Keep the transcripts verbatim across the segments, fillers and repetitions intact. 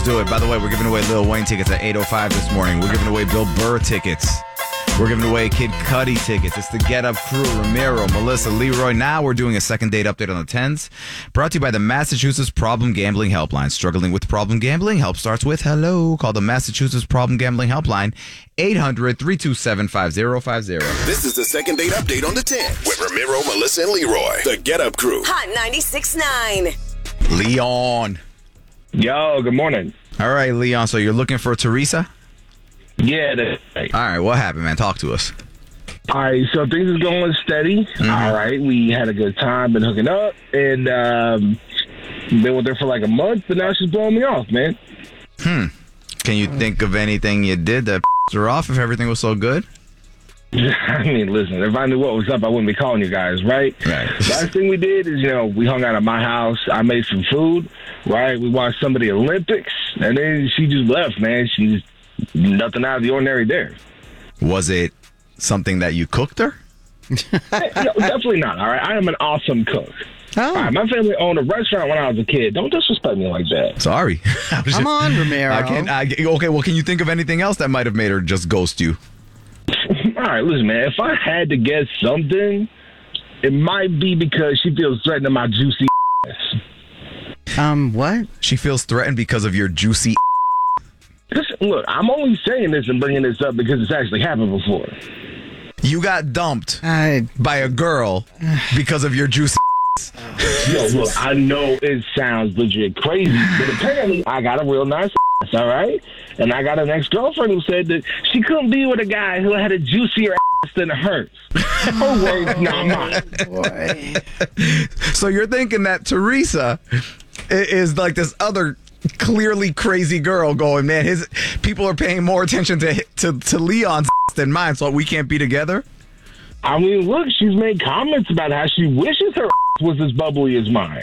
do it. By the way, we're giving away Lil Wayne tickets at eight oh five this morning. We're giving away Bill Burr tickets. We're giving away Kid Cudi tickets. It's the Get Up crew, Ramiro, Melissa, Leroy. Now we're doing a second date update on the tens. Brought to you by the Massachusetts Problem Gambling Helpline. Struggling with problem gambling? Help starts with hello. Call the Massachusetts Problem Gambling Helpline, eight hundred, three two seven, five zero five zero. This is the second date update on the ten with Ramiro, Melissa, and Leroy. The Get Up crew. Hot ninety-six point nine. Leon. Yo, good morning. All right, Leon. So you're looking for Teresa? Yeah, that's right. All right, what happened, man? Talk to us. All right, so things are going steady. Mm-hmm. All right, we had a good time, been hooking up, and um, been with her for like a month, but now she's blowing me off, man. Hmm. Can you think of anything you did that pissed her off if everything was so good? I mean, listen, if I knew what was up, I wouldn't be calling you guys, right? Right. Last thing we did is, you know, we hung out at my house. I made some food, right? We watched some of the Olympics, and then she just left, man. She's nothing out of the ordinary there. Was it something that you cooked her? Hey, no, definitely not, all right? I am an awesome cook. Oh. All right, my family owned a restaurant when I was a kid. Don't disrespect me like that. Sorry. I was Come just- on, Ramiro. I can't, I, okay, well, can you think of anything else that might have made her just ghost you? All right, listen, man. If I had to guess something, it might be because she feels threatened to my juicy ass. Um, what? She feels threatened because of your juicy. Listen, look, I'm only saying this and bringing this up because it's actually happened before. You got dumped I, by a girl because of your juicy. Yo, look, I know it sounds legit crazy, but apparently I got a real nice ass, all right? And I got an ex-girlfriend who said that she couldn't be with a guy who had a juicier ass than hers. Her words, not mine. boy. So you're thinking that Teresa i- is like this other clearly crazy girl going, man, his people are paying more attention to to, to Leon's than mine, so we can't be together? I mean, look, she's made comments about how she wishes her ass was as bubbly as mine.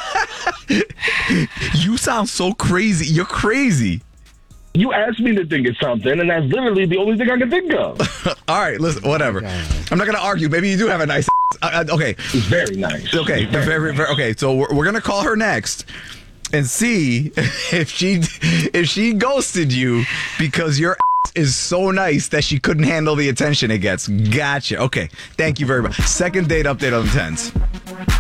You sound so crazy. You're crazy. You asked me to think of something, and that's literally the only thing I can think of. All right, listen, whatever. I'm not going to argue. Maybe you do have a nice uh, uh, okay. It's very nice. Okay, It's very very, very, okay. So we're, we're gonna call her next and see if she if she ghosted you because your ass is so nice that she couldn't handle the attention it gets. Gotcha. Okay, thank you very much. Second date update on the tens.